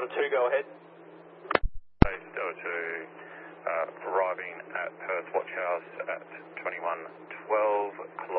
2, go ahead. Delta 2, arriving at Perth Watch House at 2112,